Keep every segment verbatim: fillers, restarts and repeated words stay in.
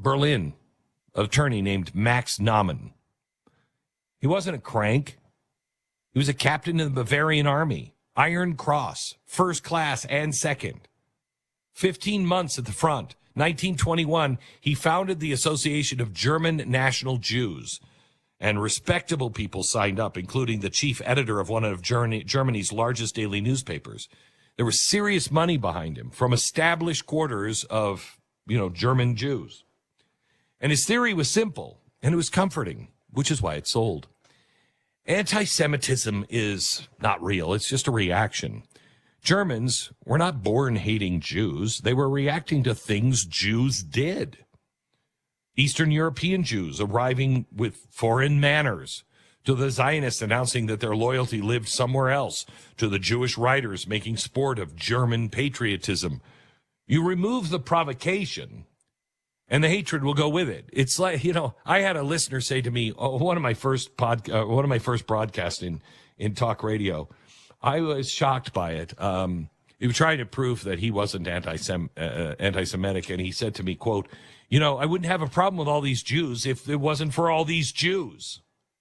Berlin, an attorney named Max Naumann. He wasn't a crank. He was a captain in the Bavarian Army, Iron Cross, first class and second. fifteen months at the front. nineteen twenty-one, he founded the Association of German National Jews, and respectable people signed up, including the chief editor of one of Germany's largest daily newspapers. There was serious money behind him from established quarters of, you know, German Jews. And his theory was simple, and it was comforting, which is why it sold. Anti-Semitism is not real. It's just a reaction. Germans were not born hating Jews. They were reacting to things Jews did. Eastern European Jews arriving with foreign manners, to the Zionists announcing that their loyalty lived somewhere else, to the Jewish writers making sport of German patriotism. You remove the provocation, and the hatred will go with it. It's like, you know, I had a listener say to me, oh, one of my first pod, uh, one of my first broadcasts in, in talk radio, I was shocked by it. Um, he was trying to prove that he wasn't anti-Sem- uh, anti-Semitic, and he said to me, quote, you know, I wouldn't have a problem with all these Jews if it wasn't for all these Jews.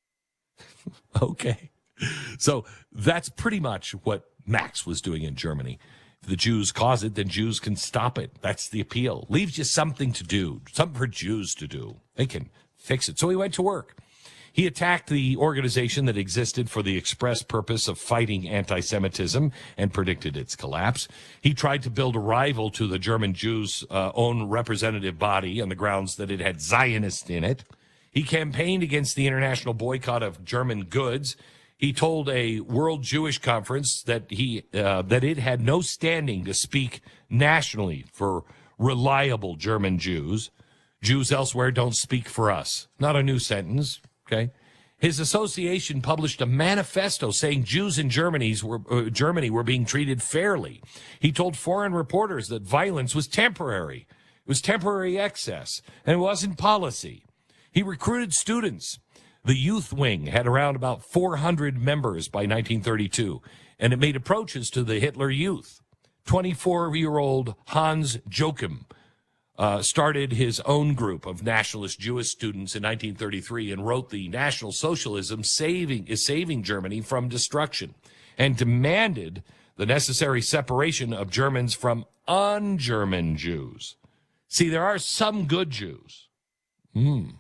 Okay. So that's pretty much what Max was doing in Germany. If the Jews cause it, then Jews can stop it. That's the appeal. Leaves you something to do, something for Jews to do. They can fix it. So he went to work. He attacked the organization that existed for the express purpose of fighting anti-Semitism and predicted its collapse. He tried to build a rival to the German Jews' uh, own representative body on the grounds that it had Zionists in it. He campaigned against the international boycott of German goods. He told a World Jewish Conference that he uh, that it had no standing to speak nationally for reliable German Jews. Jews elsewhere don't speak for us. Not a new sentence. Okay. His association published a manifesto saying Jews in Germany's were, uh, Germany were being treated fairly. He told foreign reporters that violence was temporary. It was temporary excess, and it wasn't policy. He recruited students. The youth wing had around about four hundred members by nineteen thirty-two, and it made approaches to the Hitler Youth. twenty-four-year-old Hans Joachim Uh, started his own group of nationalist Jewish students in nineteen thirty-three and wrote the National Socialism saving, is saving Germany from destruction, and demanded the necessary separation of Germans from un-German Jews. See, there are some good Jews. Hmm.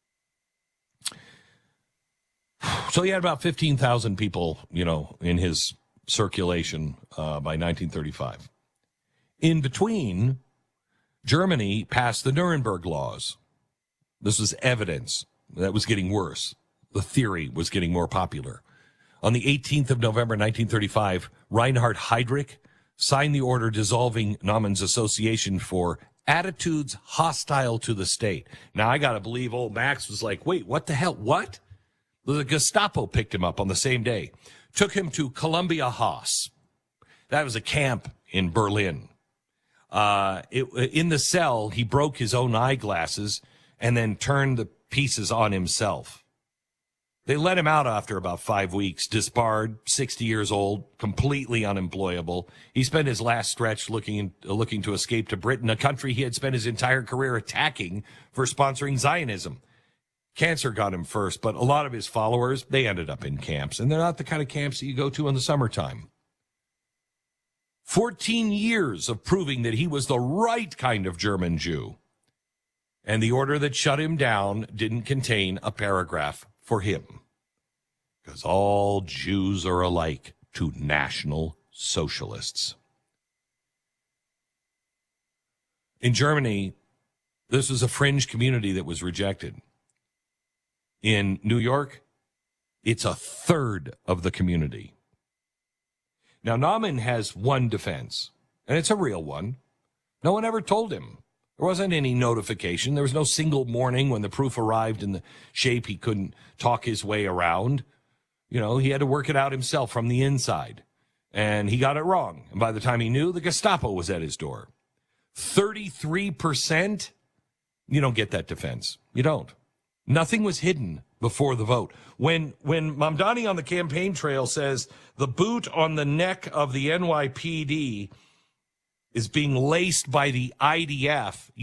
So he had about fifteen thousand people, you know, in his circulation uh, by nineteen thirty-five. In between, Germany passed the Nuremberg laws. This was evidence that was getting worse. The theory was getting more popular. On the eighteenth of November, nineteen thirty-five, Reinhard Heydrich signed the order dissolving Naumann's association for attitudes hostile to the state. Now, I got to believe old Max was like, wait, what the hell? What? The Gestapo picked him up on the same day, took him to Columbia House. That was a camp in Berlin. Uh, it, in the cell, he broke his own eyeglasses and then turned the pieces on himself. They let him out after about five weeks, disbarred, sixty years old, completely unemployable. He spent his last stretch looking looking to escape to Britain, a country he had spent his entire career attacking for sponsoring Zionism. Cancer got him first, but a lot of his followers, they ended up in camps, and they're not the kind of camps that you go to in the summertime. Fourteen years of proving that he was the right kind of German Jew. And the order that shut him down didn't contain a paragraph for him. Because all Jews are alike to National Socialists. In Germany, this was a fringe community that was rejected. In New York, it's a third of the community. Now, Naumann has one defense, and it's a real one. No one ever told him. There wasn't any notification. There was no single morning when the proof arrived in the shape he couldn't talk his way around. You know, he had to work it out himself from the inside. And he got it wrong. And by the time he knew, the Gestapo was at his door. thirty-three percent? You don't get that defense. You don't. Nothing was hidden before the vote. When when Mamdani on the campaign trail says the boot on the neck of the N Y P D is being laced by the I D F,